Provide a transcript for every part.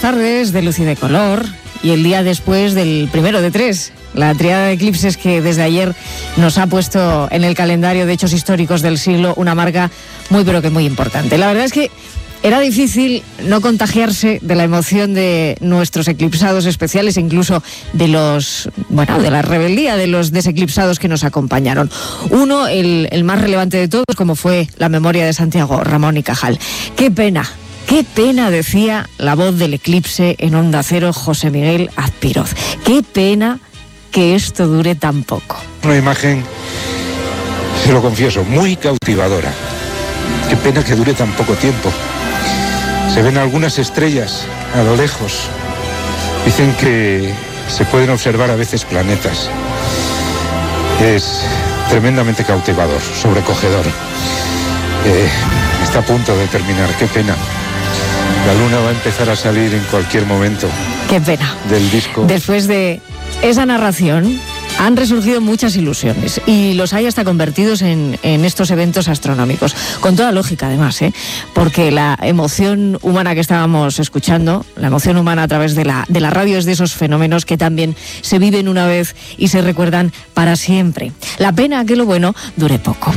tardes de luz y de color y el día después del primero de tres, la tríada de eclipses que desde ayer nos ha puesto en el calendario de hechos históricos del siglo una marca muy pero que muy importante. La verdad es que era difícil no contagiarse de la emoción de nuestros eclipsados especiales e incluso de la rebeldía de los deseclipsados que nos acompañaron. Uno, el más relevante de todos, como fue la memoria de Santiago Ramón y Cajal. Qué pena, decía la voz del eclipse en Onda Cero, José Miguel Azpiroz. Qué pena que esto dure tan poco. Una imagen, se lo confieso, muy cautivadora. Qué pena que dure tan poco tiempo. Se ven algunas estrellas a lo lejos. Dicen que se pueden observar a veces planetas. Es tremendamente cautivador, sobrecogedor. Está a punto de terminar, qué pena. La luna va a empezar a salir en cualquier momento. Qué pena. Del disco. Después de esa narración han resurgido muchas ilusiones y los hay hasta convertidos en estos eventos astronómicos. Con toda lógica, además, porque la emoción humana que estábamos escuchando, la emoción humana a través de la radio, es de esos fenómenos que también se viven una vez y se recuerdan para siempre. La pena que lo bueno dure poco.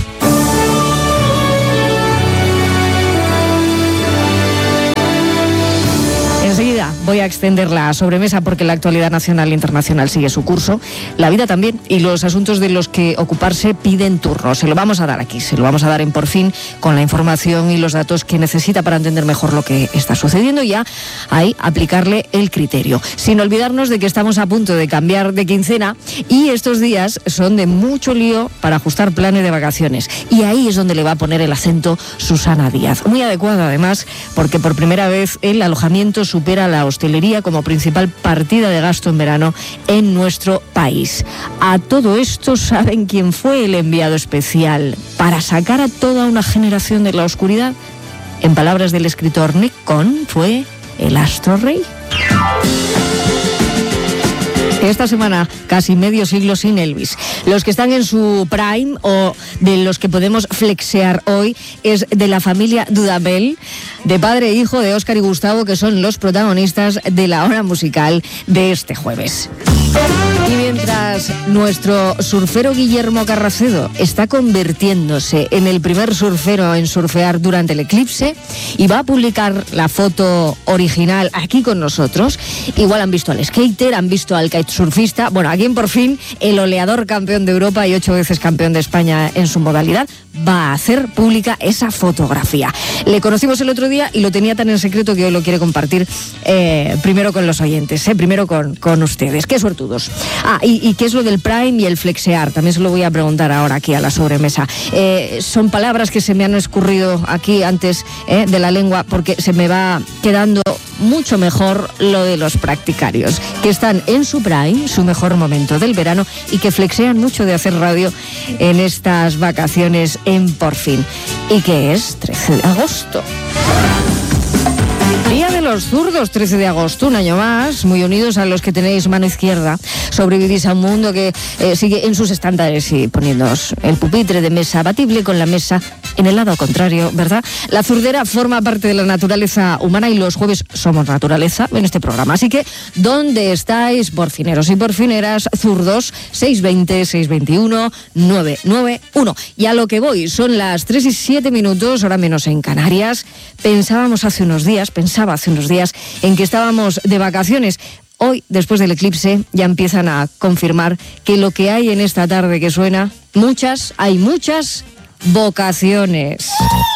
Enseguida voy a extender la sobremesa porque la actualidad nacional e internacional sigue su curso, la vida también, y los asuntos de los que ocuparse piden turno. Se lo vamos a dar aquí, se lo vamos a dar en Por Fin, con la información y los datos que necesita para entender mejor lo que está sucediendo y ya ahí aplicarle el criterio. Sin olvidarnos de que estamos a punto de cambiar de quincena y estos días son de mucho lío para ajustar planes de vacaciones. Y ahí es donde le va a poner el acento Susana Díaz. Muy adecuada además, porque por primera vez el alojamiento supera la hostelería como principal partida de gasto en verano en nuestro país. A todo esto, ¿saben quién fue el enviado especial para sacar a toda una generación de la oscuridad? En palabras del escritor Nick Cohn, fue el astro rey. Esta semana, casi medio siglo sin Elvis. Los que están en su prime o de los que podemos flexear hoy es de la familia Dudamel, de padre e hijo de Óscar y Gustavo, que son los protagonistas de la hora musical de este jueves. Y mientras nuestro surfero Guillermo Carracedo está convirtiéndose en el primer surfero en surfear durante el eclipse y va a publicar la foto original aquí con nosotros, igual han visto al skater, han visto al kitesurfista, bueno, aquí en Por Fin el oleador campeón de Europa y 8 veces campeón de España en su modalidad va a hacer pública esa fotografía. Le conocimos el otro día y lo tenía tan en secreto que hoy lo quiere compartir primero con los oyentes, primero con ustedes. Qué suertudos. ¿Y qué es lo del prime y el flexear? También se lo voy a preguntar ahora aquí a la sobremesa. Son palabras que se me han escurrido aquí antes de la lengua porque se me va quedando mucho mejor lo de los practicarios, que están en su prime, su mejor momento del verano, y que flexean mucho de hacer radio en estas vacaciones en Por Fin. ¿Y qué es? 13 de agosto. Día de los zurdos, 13 de agosto, un año más, muy unidos a los que tenéis mano izquierda. Sobrevivís a un mundo que sigue en sus estándares y poniéndoos el pupitre de mesa abatible con la mesa en el lado contrario, ¿verdad? La zurdera forma parte de la naturaleza humana y los jueves somos naturaleza en este programa. Así que, ¿dónde estáis, porfineros y porfineras zurdos? 620-621-991. Y a lo que voy, son las 3:07, hora menos en Canarias. Pensaba hace unos días en que estábamos de vacaciones. Hoy, después del eclipse, ya empiezan a confirmar que lo que hay en esta tarde que suena, hay muchas vocaciones.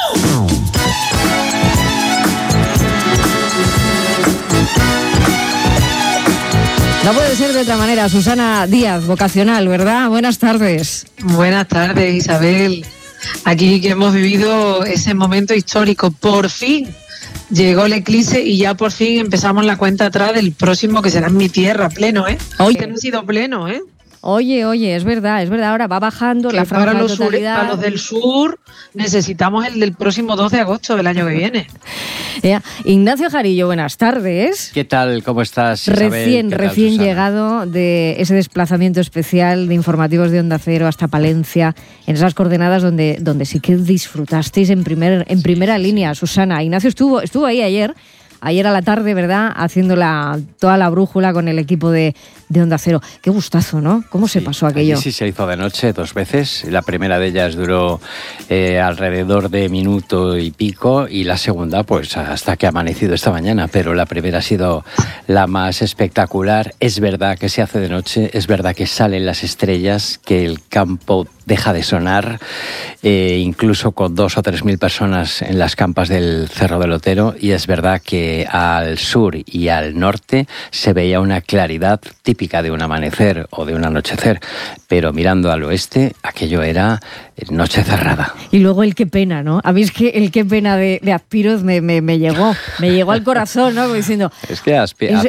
No puede ser de otra manera. Susana Díaz, vocacional, ¿verdad? Buenas tardes. Buenas tardes, Isabel. Aquí que hemos vivido ese momento histórico. Por fin llegó el eclipse y ya por fin empezamos la cuenta atrás del próximo, que será en mi tierra, pleno, Oye, que no ha sido pleno, Oye, es verdad, ahora va bajando la franja de totalidad. Para los del sur necesitamos el del próximo 2 de agosto del año que viene. Ignacio Jarillo, buenas tardes. ¿Qué tal? ¿Cómo estás, Isabel? Recién llegado de ese desplazamiento especial de informativos de Onda Cero hasta Palencia, en esas coordenadas donde sí que disfrutasteis en primera línea, Susana. Ignacio estuvo ahí ayer ayer a la tarde, ¿verdad? Haciendo toda la brújula con el equipo de Onda Cero. Qué gustazo, ¿no? ¿Cómo se pasó aquello? Sí, se hizo de noche 2 veces. La primera de ellas duró alrededor de minuto y pico, y la segunda pues hasta que ha amanecido esta mañana, pero la primera ha sido la más espectacular. Es verdad que se hace de noche, es verdad que salen las estrellas, que el campo deja de sonar, incluso con 2.000 o 3.000 personas en las campas del Cerro del Otero, y es verdad que al sur y al norte se veía una claridad típica de un amanecer o de un anochecer, pero mirando al oeste aquello era noche cerrada. Y luego el qué pena, ¿no? A mí es que el qué pena de Azpiroz me llegó al corazón, ¿no? Como diciendo... Es que Azpiroz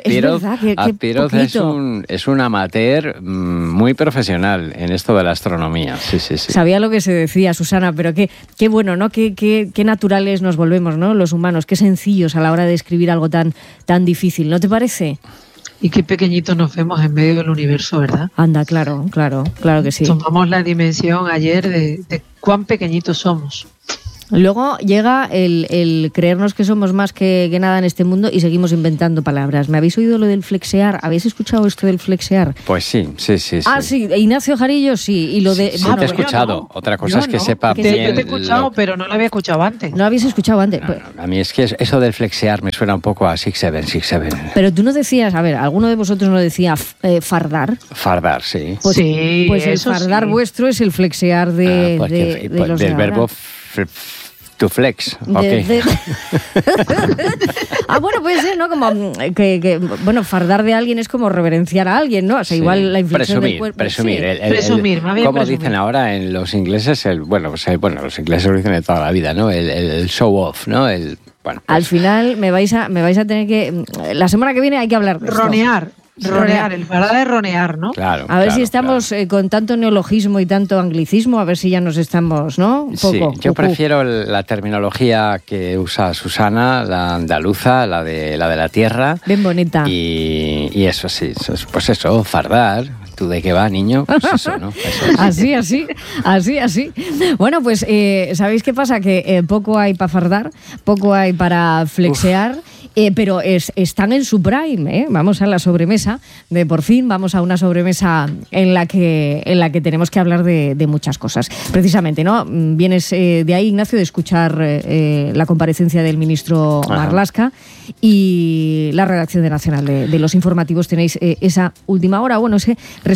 es un amateur muy profesional en esto de la astronomía. Sí. Sabía lo que se decía, Susana, pero qué bueno, ¿no? Qué naturales nos volvemos, ¿no? Los humanos, qué sencillos a la hora de escribir algo tan difícil, ¿no te parece? Y qué pequeñitos nos vemos en medio del universo, ¿verdad? Anda, claro que sí. Tomamos la dimensión ayer de cuán pequeñitos somos. Luego llega el creernos que somos más que nada en este mundo y seguimos inventando palabras. ¿Me habéis oído lo del flexear? ¿Habéis escuchado esto del flexear? Pues sí. Ah, sí, Ignacio Jarillo sí. Y lo de... Sí, te he escuchado. Otra cosa es que sepa bien... Yo te he escuchado, pero no lo había escuchado antes. ¿No lo habéis escuchado antes? No, a mí es que eso del flexear me suena un poco a 6-7. Pero tú no decías, a ver, ¿alguno de vosotros no decía fardar? Fardar, sí. Pues el fardar vuestro es el flexear de los del verbo to flex, okay. Bueno, puede ser, ¿no? Como bueno, fardar de alguien es como reverenciar a alguien, ¿no? O sea, igual la inflexión del cuerpo. Presumir. Presumir, más bien como presumir. Dicen ahora en los ingleses, los ingleses lo dicen de toda la vida, ¿no? El show off, ¿no? Al final me vais a tener que... La semana que viene hay que hablar de esto. Ronear, el fardar es ronear, ¿no? Claro. A ver si estamos con tanto neologismo y tanto anglicismo, a ver si ya nos estamos, ¿no? Un poco. Sí, yo prefiero la terminología que usa Susana, la andaluza, la de la tierra. Bien bonita. Y eso sí, pues eso, fardar. ¿Tú de qué va, niño? Pues eso, ¿no? Eso. Así. Bueno, pues, ¿sabéis qué pasa? Que poco hay para fardar, poco hay para flexear. Pero están en su prime, ¿eh? Vamos a la sobremesa de por fin, vamos a una sobremesa en la que tenemos que hablar de muchas cosas. Precisamente, ¿no? Vienes de ahí, Ignacio, de escuchar la comparecencia del ministro Marlaska y la redacción de Nacional de los informativos. Tenéis esa última hora, bueno, ese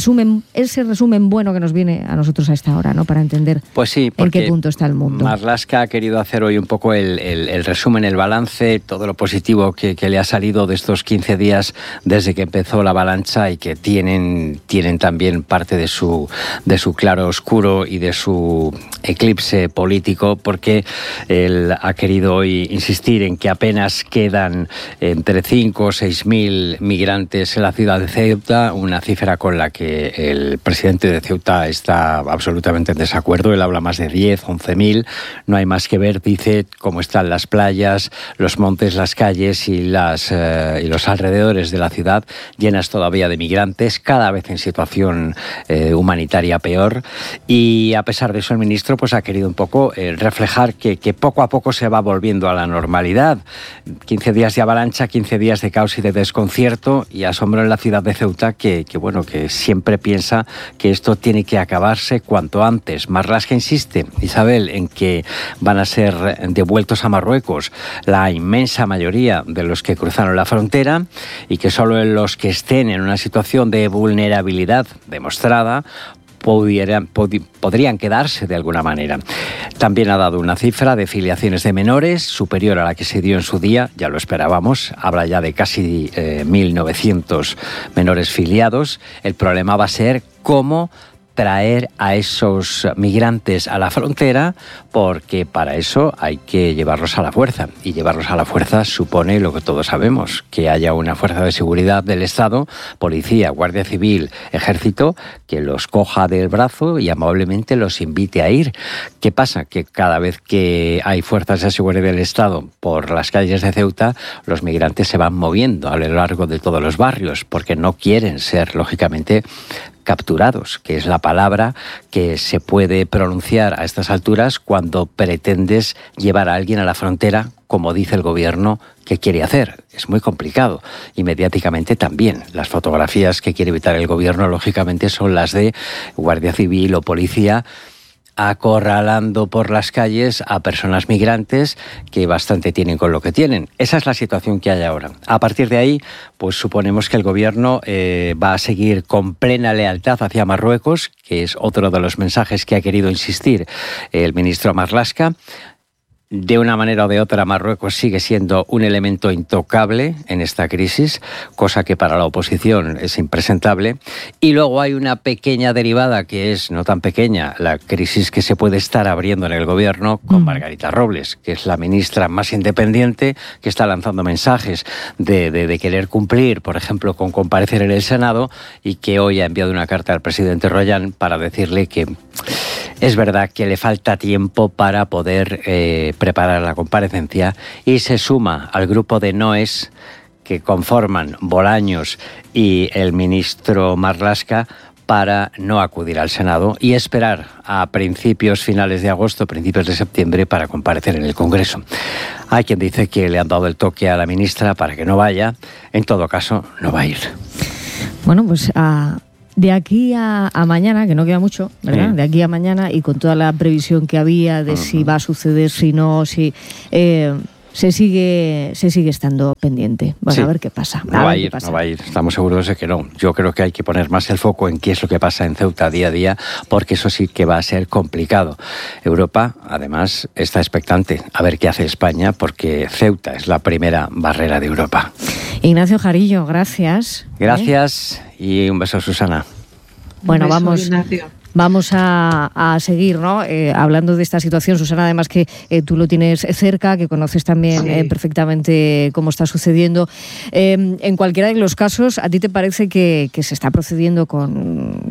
resumen bueno que nos viene a nosotros a esta hora, ¿no? Para entender pues sí, en qué punto está el mundo. Marlaska ha querido hacer hoy un poco el resumen, el balance, todo lo positivo que le ha salido de estos 15 días desde que empezó la avalancha y que tienen también parte de su claro oscuro y de su eclipse político, porque él ha querido hoy insistir en que apenas quedan entre 5 o 6.000 migrantes en la ciudad de Ceuta, una cifra con la que el presidente de Ceuta está absolutamente en desacuerdo. Él habla más de 10, 11.000, no hay más que ver, dice, cómo están las playas, los montes, las calles y los alrededores de la ciudad llenas todavía de migrantes, cada vez en situación humanitaria peor, y a pesar de eso el ministro pues ha querido un poco reflejar que poco a poco se va volviendo a la normalidad. 15 días de avalancha, 15 días de caos y de desconcierto y asombro en la ciudad de Ceuta que siempre piensa que esto tiene que acabarse cuanto antes. Marlaska insiste, Isabel, en que van a ser devueltos a Marruecos la inmensa mayoría de los que cruzaron la frontera y que solo los que estén en una situación de vulnerabilidad demostrada podrían quedarse de alguna manera. También ha dado una cifra de filiaciones de menores superior a la que se dio en su día, ya lo esperábamos, habla ya de casi 1.900 menores filiados. El problema va a ser cómo traer a esos migrantes a la frontera, porque para eso hay que llevarlos a la fuerza, y llevarlos a la fuerza supone lo que todos sabemos, que haya una fuerza de seguridad del Estado, policía, guardia civil, ejército, que los coja del brazo y amablemente los invite a ir. ¿Qué pasa? Que cada vez que hay fuerzas de seguridad del Estado por las calles de Ceuta, los migrantes se van moviendo a lo largo de todos los barrios, porque no quieren ser, lógicamente, capturados, que es la palabra que se puede pronunciar a estas alturas cuando pretendes llevar a alguien a la frontera como dice el gobierno que quiere hacer. Es muy complicado y mediáticamente también. Las fotografías que quiere evitar el gobierno, lógicamente, son las de Guardia Civil o policía acorralando por las calles a personas migrantes que bastante tienen con lo que tienen. Esa es la situación que hay ahora. A partir de ahí, pues suponemos que el gobierno va a seguir con plena lealtad hacia Marruecos, que es otro de los mensajes que ha querido insistir el ministro Marlaska. De una manera o de otra, Marruecos sigue siendo un elemento intocable en esta crisis, cosa que para la oposición es impresentable. Y luego hay una pequeña derivada, que es no tan pequeña, la crisis que se puede estar abriendo en el gobierno con Margarita Robles, que es la ministra más independiente, que está lanzando mensajes de querer cumplir, por ejemplo, con comparecer en el Senado, y que hoy ha enviado una carta al presidente Royán para decirle que es verdad que le falta tiempo para poder preparar la comparecencia, y se suma al grupo de noes que conforman Bolaños y el ministro Marlaska para no acudir al Senado y esperar a finales de agosto, principios de septiembre, para comparecer en el Congreso. Hay quien dice que le han dado el toque a la ministra para que no vaya. En todo caso, no va a ir. Bueno, pues de aquí a mañana, que no queda mucho, ¿verdad? Sí. De aquí a mañana, y con toda la previsión que había de si va a suceder, si no, si se sigue estando pendiente. Bueno, sí. A ver qué pasa. No va a ir. Estamos seguros de que no. Yo creo que hay que poner más el foco en qué es lo que pasa en Ceuta día a día, porque eso sí que va a ser complicado. Europa, además, está expectante a ver qué hace España, porque Ceuta es la primera barrera de Europa. Ignacio Jarillo, gracias. Gracias y un beso, Susana. Bueno, beso, vamos. Ignacio. Vamos a seguir, ¿no? Hablando de esta situación, Susana, además que tú lo tienes cerca, que conoces también perfectamente cómo está sucediendo. En cualquiera de los casos, ¿a ti te parece que se está procediendo con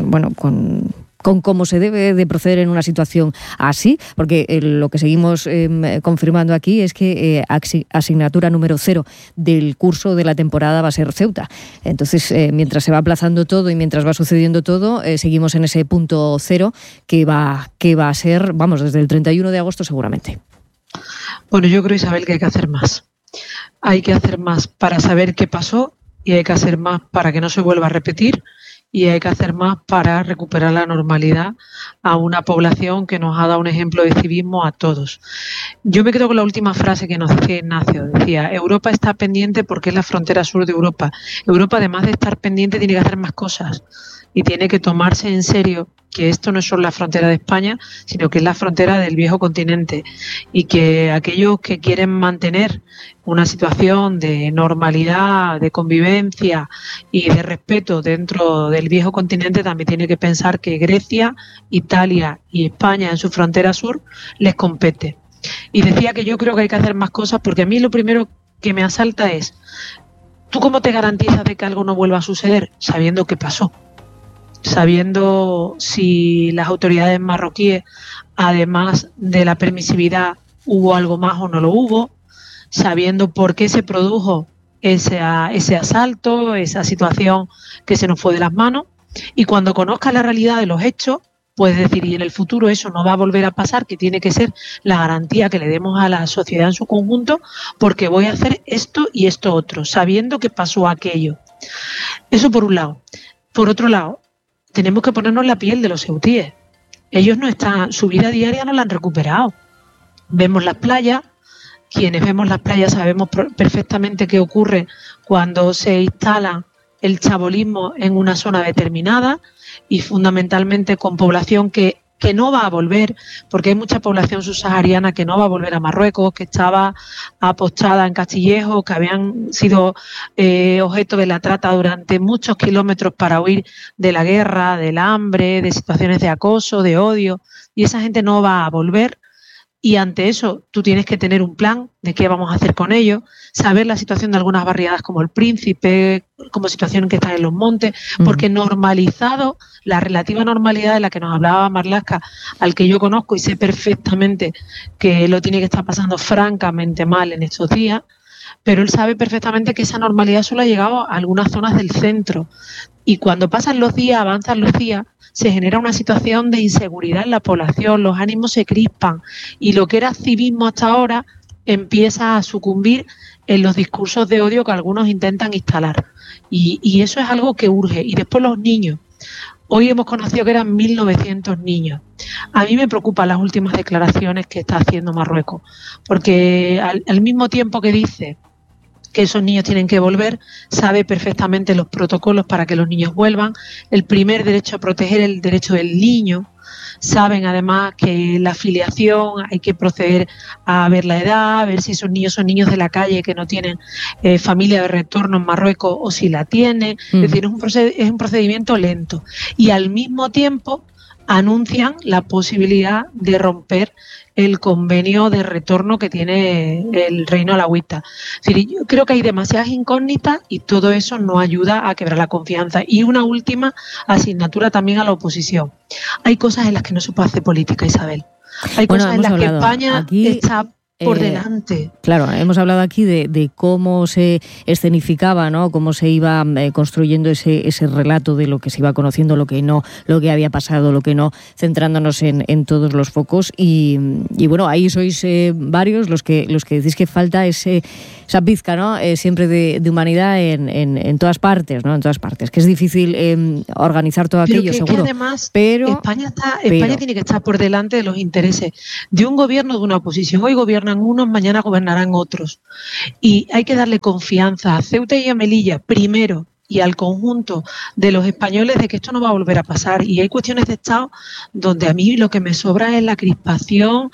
cómo se debe de proceder en una situación así? Porque lo que seguimos confirmando aquí es que asignatura número 0 del curso de la temporada va a ser Ceuta. Entonces, mientras se va aplazando todo y mientras va sucediendo todo, seguimos en ese punto 0 que va a ser, vamos, desde el 31 de agosto seguramente. Bueno, yo creo, Isabel, que hay que hacer más. Hay que hacer más para saber qué pasó y hay que hacer más para que no se vuelva a repetir. Y hay que hacer más para recuperar la normalidad a una población que nos ha dado un ejemplo de civismo a todos. Yo me quedo con la última frase que nos decía Ignacio. Decía, Europa está pendiente porque es la frontera sur de Europa. Europa, además de estar pendiente, tiene que hacer más cosas y tiene que tomarse en serio que esto no es solo la frontera de España, sino que es la frontera del viejo continente, y que aquellos que quieren mantener una situación de normalidad, de convivencia y de respeto dentro del viejo continente también tienen que pensar que Grecia, Italia y España en su frontera sur les compete. Y decía que yo creo que hay que hacer más cosas, porque a mí lo primero que me asalta es, ¿tú cómo te garantizas de que algo no vuelva a suceder? Sabiendo qué pasó. Sabiendo si las autoridades marroquíes, además de la permisividad, hubo algo más o no lo hubo, sabiendo por qué se produjo ese asalto, esa situación que se nos fue de las manos, y cuando conozcas la realidad de los hechos, puedes decir, y en el futuro eso no va a volver a pasar, que tiene que ser la garantía que le demos a la sociedad en su conjunto, porque voy a hacer esto y esto otro, sabiendo que pasó aquello. Eso por un lado. Por otro lado, tenemos que ponernos la piel de los ceutíes. Ellos no están, su vida diaria no la han recuperado. Vemos las playas, quienes vemos las playas sabemos perfectamente qué ocurre cuando se instala el chabolismo en una zona determinada, y fundamentalmente con población que no va a volver, porque hay mucha población subsahariana que no va a volver a Marruecos, que estaba apostada en Castillejo, que habían sido objeto de la trata durante muchos kilómetros para huir de la guerra, del hambre, de situaciones de acoso, de odio, y esa gente no va a volver. Y ante eso tú tienes que tener un plan de qué vamos a hacer con ellos, saber la situación de algunas barriadas como El Príncipe, como situación que están en los montes, porque normalizado, la relativa normalidad de la que nos hablaba Marlaska, al que yo conozco y sé perfectamente que lo tiene que estar pasando francamente mal en estos días, pero él sabe perfectamente que esa normalidad solo ha llegado a algunas zonas del centro. Y cuando pasan los días, avanzan los días, se genera una situación de inseguridad en la población, los ánimos se crispan, y lo que era civismo hasta ahora empieza a sucumbir en los discursos de odio que algunos intentan instalar. Y eso es algo que urge. Y después los niños. Hoy hemos conocido que eran 1.900 niños. A mí me preocupan las últimas declaraciones que está haciendo Marruecos, porque al mismo tiempo que dice que esos niños tienen que volver, sabe perfectamente los protocolos para que los niños vuelvan. El primer derecho a proteger es el derecho del niño. Saben además que la filiación hay que proceder a ver la edad, a ver si esos niños son niños de la calle que no tienen familia de retorno en Marruecos o si la tienen. Es decir, es un procedimiento lento. Y al mismo tiempo anuncian la posibilidad de romper el convenio de retorno que tiene el Reino Alauita. Es decir, yo creo que hay demasiadas incógnitas y todo eso no ayuda a quebrar la confianza. Y una última asignatura también a la oposición. Hay cosas en las que no se puede hacer política, Isabel. Hay cosas en las que España está por delante. Claro, hemos hablado aquí de cómo se escenificaba, ¿no? Cómo se iba construyendo ese relato de lo que se iba conociendo, lo que no, lo que había pasado, lo que no, centrándonos en todos los focos. Y bueno, ahí sois varios los que decís que falta esa pizca, ¿no? Siempre de humanidad en todas partes, ¿no? En todas partes. Que es difícil organizar todo aquello, seguro. Que además, España tiene que estar por delante de los intereses de un gobierno, de una oposición. Hoy gobiernan unos, mañana gobernarán otros. Y hay que darle confianza a Ceuta y a Melilla, primero, y al conjunto de los españoles de que esto no va a volver a pasar. Y hay cuestiones de Estado donde a mí lo que me sobra es la crispación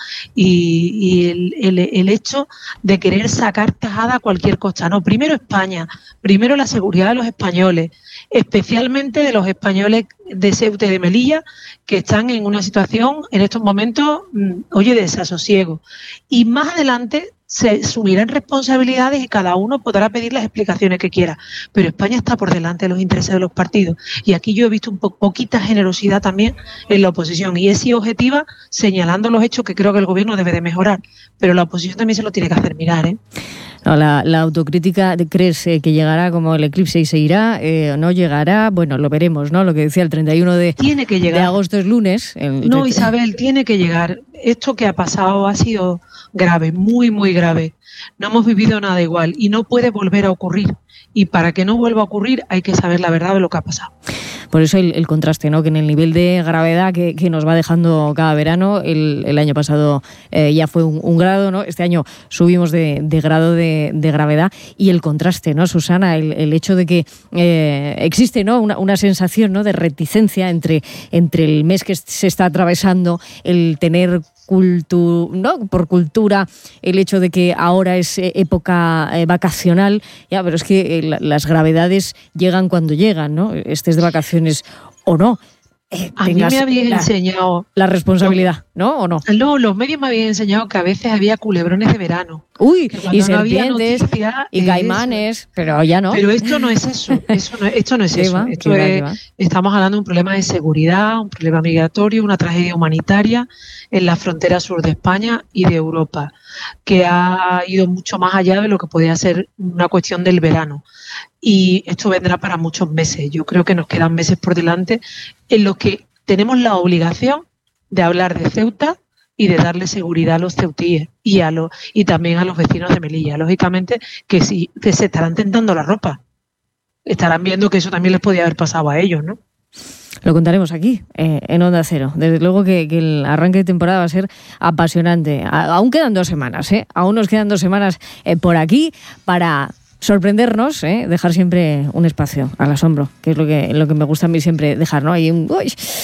y el hecho de querer sacar tajada a cualquier costa. No, primero España, primero la seguridad de los españoles, especialmente de los españoles de Ceuta y de Melilla, que están en una situación en estos momentos, de desasosiego. Y más adelante se asumirán responsabilidades y cada uno podrá pedir las explicaciones que quiera. Pero España está por delante de los intereses de los partidos. Y aquí yo he visto un poquita generosidad también en la oposición. Y he sido objetiva señalando los hechos que creo que el gobierno debe de mejorar. Pero la oposición también se lo tiene que hacer mirar, ¿eh? No, la autocrítica, ¿crees que llegará como el eclipse y se irá? ¿No llegará? Bueno, lo veremos, ¿no? Lo que decía el 31 de agosto es lunes. No, Isabel, tiene que llegar. Esto que ha pasado ha sido grave, muy, muy grave. No hemos vivido nada igual y no puede volver a ocurrir. Y para que no vuelva a ocurrir hay que saber la verdad de lo que ha pasado. Por eso el contraste, ¿no? Que en el nivel de gravedad que nos va dejando cada verano, el año pasado ya fue un grado, ¿no? Este año subimos de grado de gravedad, y el contraste, ¿no, Susana? El hecho de que existe, ¿no? una sensación, ¿no? de reticencia entre el mes que se está atravesando, el tener ¿no? por cultura, el hecho de que ahora es época vacacional, ya, pero es que las gravedades llegan cuando llegan, ¿no? Estés de vacaciones o no. A mí me habían enseñado la responsabilidad, ¿no? ¿O no? No, los medios me habían enseñado que a veces había culebrones de verano. Uy, y serpientes, y caimanes, pero ya no. Pero esto no es eso. Esto no es eso. Estamos hablando de un problema de seguridad, un problema migratorio, una tragedia humanitaria en la frontera sur de España y de Europa, que ha ido mucho más allá de lo que podía ser una cuestión del verano. Y esto vendrá para muchos meses. Yo creo que nos quedan meses por delante en los que tenemos la obligación de hablar de Ceuta y de darle seguridad a los ceutíes y también a los vecinos de Melilla. Lógicamente que sí, que se estarán tentando la ropa. Estarán viendo que eso también les podía haber pasado a ellos, ¿no? Lo contaremos aquí, en Onda Cero. Desde luego que el arranque de temporada va a ser apasionante. Aún quedan 2 semanas, ¿eh? Aún nos quedan 2 semanas por aquí para sorprendernos, dejar siempre un espacio al asombro, que es lo que me gusta a mí siempre dejar, ¿no? Hay un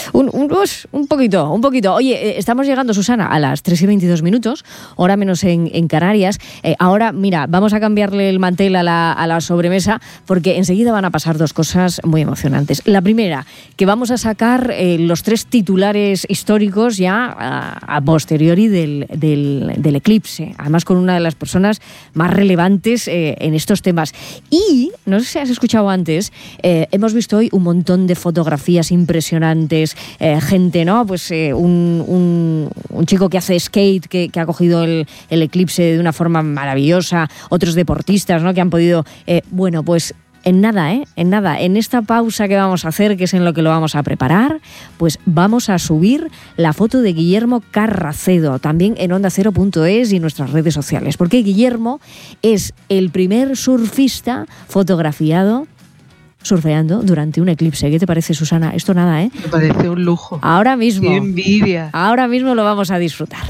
poquito. Oye, estamos llegando, Susana, a las 3:22, hora menos en Canarias. Ahora, mira, vamos a cambiarle el mantel a la sobremesa, porque enseguida van a pasar 2 cosas muy emocionantes. La primera, que vamos a sacar los 3 titulares históricos ya a posteriori del eclipse, además con una de las personas más relevantes en estos temas. Y, no sé si has escuchado antes, hemos visto hoy un montón de fotografías impresionantes, gente, ¿no? Pues un chico que hace skate, que ha cogido el eclipse de una forma maravillosa, otros deportistas, ¿no? Que han podido, En nada, en esta pausa que vamos a hacer, que es en lo que lo vamos a preparar, pues vamos a subir la foto de Guillermo Carracedo, también en ondacero.es y en nuestras redes sociales, porque Guillermo es el primer surfista fotografiado surfeando durante un eclipse. ¿Qué te parece, Susana? Esto nada, ¿eh? Me parece un lujo. Ahora mismo. ¡Qué envidia! Ahora mismo lo vamos a disfrutar.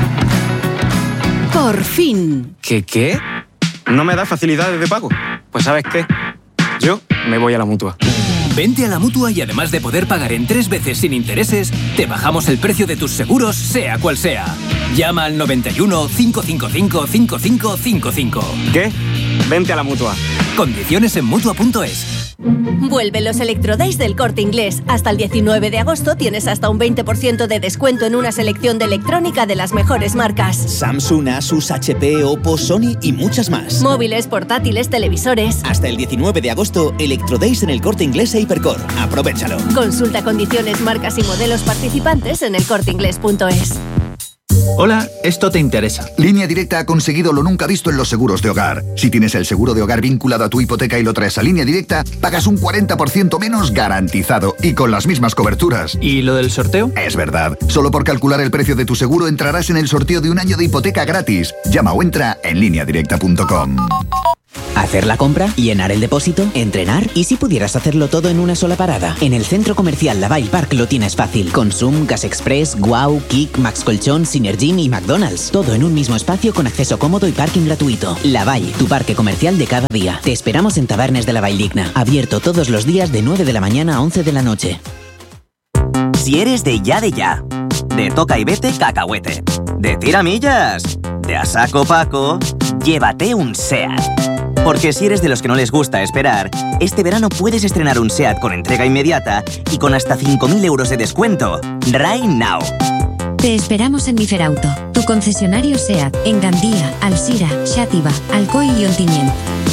Por fin. ¿Qué? ¿No me da facilidades de pago? Pues ¿sabes qué? Yo me voy a la Mutua. Vente a la Mutua y además de poder pagar en 3 veces sin intereses, te bajamos el precio de tus seguros, sea cual sea. Llama al 91 555 5555. ¿Qué? Vente a la Mutua. Condiciones en Mutua.es. Vuelven los Electrodays del Corte Inglés. Hasta el 19 de agosto tienes hasta un 20% de descuento en una selección de electrónica de las mejores marcas. Samsung, Asus, HP, Oppo, Sony y muchas más. Móviles, portátiles, televisores. Hasta el 19 de agosto, Electrodays en el Corte Inglés e Hipercor. Aprovéchalo. Consulta condiciones, marcas y modelos participantes en elcorteinglés.es. Hola, esto te interesa. Línea Directa ha conseguido lo nunca visto en los seguros de hogar. Si tienes el seguro de hogar vinculado a tu hipoteca y lo traes a Línea Directa, pagas un 40% menos garantizado y con las mismas coberturas. ¿Y lo del sorteo? Es verdad. Solo por calcular el precio de tu seguro entrarás en el sorteo de un año de hipoteca gratis. Llama o entra en lineadirecta.com. Hacer la compra, llenar el depósito, entrenar y si pudieras hacerlo todo en una sola parada. En el centro comercial Lavalle Park lo tienes fácil. Consum, Gas Express, Guau, Kik, Max Colchón, Synergin y McDonald's. Todo en un mismo espacio con acceso cómodo y parking gratuito. Lavalle, tu parque comercial de cada día. Te esperamos en Tabernes de la Valldigna. Abierto todos los días de 9 de la mañana a 11 de la noche. Si eres de ya, de toca y vete cacahuete, de tiramillas, de a saco Paco, llévate un SEAT. Porque si eres de los que no les gusta esperar, este verano puedes estrenar un SEAT con entrega inmediata y con hasta 5.000 euros de descuento. Right now. Te esperamos en Miferauto, tu concesionario SEAT, en Gandía, Alsira, Xàtiva, Alcoy y Ontinyent.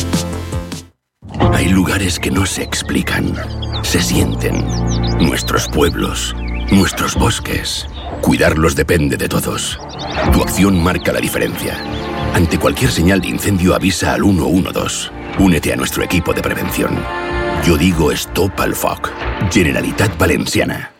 Hay lugares que no se explican, se sienten. Nuestros pueblos, nuestros bosques. Cuidarlos depende de todos. Tu acción marca la diferencia. Ante cualquier señal de incendio avisa al 112. Únete a nuestro equipo de prevención. Yo digo Stop al Foc. Generalitat Valenciana.